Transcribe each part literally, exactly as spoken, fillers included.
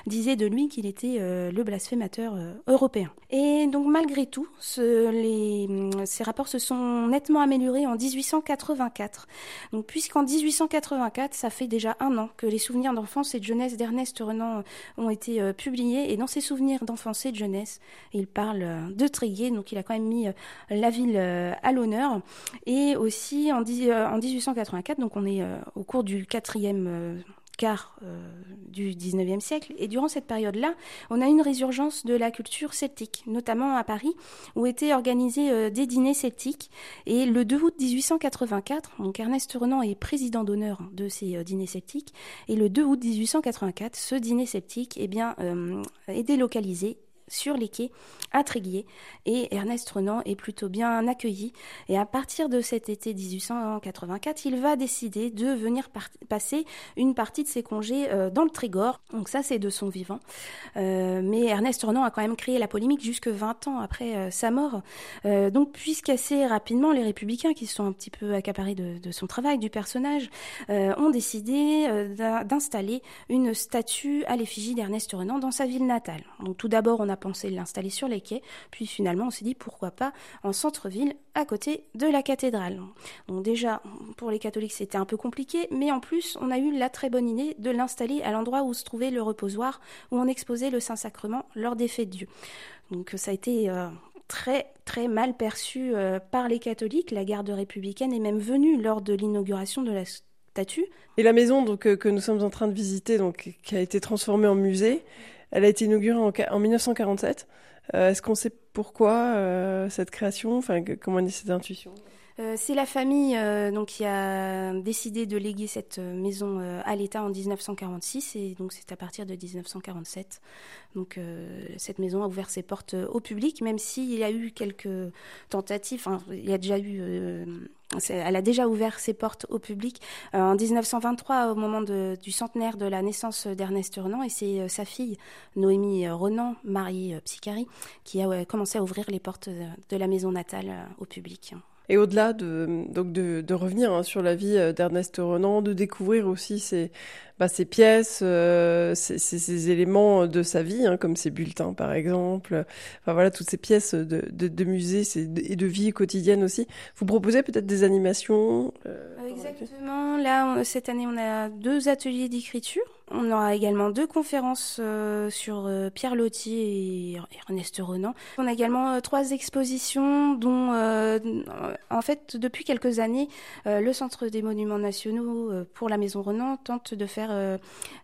disait de lui qu'il était euh, le blasphémateur euh, européen. Et donc malgré tout, ce, les, ces rapports se sont nettement améliorés en dix-huit cent quatre-vingt-quatre. Donc, puisqu'en dix-huit cent quatre-vingt-quatre, ça fait déjà un an que les souvenirs d'enfance et de jeunesse d'Ernest Renan ont été euh, publiés. Et dans ces souvenirs d'enfance et de jeunesse, il parle euh, de Tréguier, donc il a quand même mis euh, la ville euh, à l'honneur. Et aussi en, dix, euh, en dix-huit cent quatre-vingt-quatre, donc on est euh, au cours du quatrième euh, quart euh, du dix-neuvième siècle. Et durant cette période-là, on a une résurgence de la culture celtique, notamment à Paris, où étaient organisés euh, des dîners celtiques. Et le deux août dix-huit cent quatre-vingt-quatre, donc Ernest Renan est président d'honneur de ces euh, dîners celtiques. Et le deux août dix-huit cent quatre-vingt-quatre, ce dîner celtique eh bien, euh, est délocalisé sur les quais à Tréguier, et Ernest Renan est plutôt bien accueilli. Et à partir de cet été dix-huit cent quatre-vingt-quatre, il va décider de venir par- passer une partie de ses congés euh, dans le Trégor. Donc ça, c'est de son vivant. Euh, mais Ernest Renan a quand même créé la polémique jusque vingt ans après euh, sa mort. Euh, donc puisqu'assez rapidement, les Républicains, qui se sont un petit peu accaparés de, de son travail, du personnage, euh, ont décidé euh, d'installer une statue à l'effigie d'Ernest Renan dans sa ville natale. Donc tout d'abord, on a pensé l'installer sur les quais, puis finalement on s'est dit pourquoi pas en centre-ville, à côté de la cathédrale. Donc déjà, pour les catholiques c'était un peu compliqué, mais en plus on a eu la très bonne idée de l'installer à l'endroit où se trouvait le reposoir, où on exposait le Saint-Sacrement lors des fêtes Dieu. Donc ça a été euh, très très mal perçu euh, par les catholiques. La garde républicaine est même venue lors de l'inauguration de la statue. Et la maison donc, euh, que nous sommes en train de visiter, donc, qui a été transformée en musée, elle a été inaugurée en, en dix-neuf cent quarante-sept. Euh, est-ce qu'on sait pourquoi euh, cette création, enfin, comment est née cette intuition ? Euh, c'est la famille euh, donc, qui a décidé de léguer cette maison euh, à l'État en dix-neuf cent quarante-six, et donc c'est à partir de dix-neuf cent quarante-sept. Donc euh, cette maison a ouvert ses portes euh, au public, même s'il y a eu quelques tentatives. Enfin, il y a déjà eu, euh, elle a déjà ouvert ses portes au public euh, en dix-neuf cent vingt-trois, au moment de, du centenaire de la naissance d'Ernest Renan, et c'est euh, sa fille Noémie Renan, mariée euh, Psychari, qui a ouais, commencé à ouvrir les portes de, de la maison natale euh, au public. Et au-delà de, donc de, de revenir hein, sur la vie d'Ernest Renan, de découvrir aussi ses, bah, ses pièces, euh, ces, ces, ces éléments de sa vie, hein, comme ses bulletins par exemple, enfin voilà, toutes ces pièces de, de, de musée ces, et de vie quotidienne aussi. Vous proposez peut-être des animations euh, Exactement. Là, on, cette année, on a deux ateliers d'écriture. On aura également deux conférences euh, sur euh, Pierre Loti et Ernest Renan. On a également euh, trois expositions dont, euh, en fait, depuis quelques années, euh, le Centre des Monuments Nationaux euh, pour la Maison Renan tente de faire euh,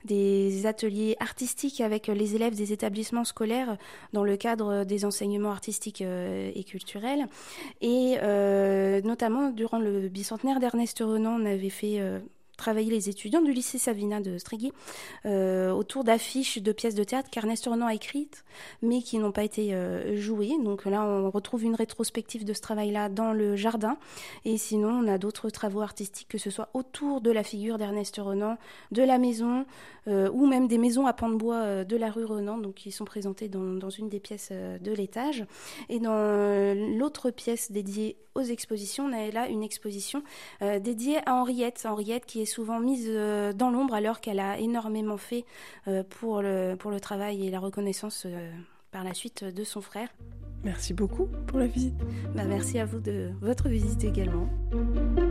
des ateliers artistiques avec les élèves des établissements scolaires dans le cadre des enseignements artistiques euh, et culturels. Et euh, notamment, durant le bicentenaire d'Ernest Renan, on avait fait... Euh, travailler les étudiants du lycée Savina de Tréguier euh, autour d'affiches de pièces de théâtre qu'Ernest Renan a écrites, mais qui n'ont pas été euh, jouées. Donc là, on retrouve une rétrospective de ce travail-là dans le jardin. Et sinon, on a d'autres travaux artistiques, que ce soit autour de la figure d'Ernest Renan, de la maison, euh, ou même des maisons à pans de bois euh, de la rue Renan, donc qui sont présentées dans, dans une des pièces euh, de l'étage. Et dans euh, l'autre pièce dédiée aux expositions, on a là une exposition euh, dédiée à Henriette. Henriette qui est souvent mise euh, dans l'ombre, alors qu'elle a énormément fait euh, pour, le, pour le travail et la reconnaissance euh, par la suite de son frère. Merci beaucoup pour la visite. Bah, merci à vous de votre visite également.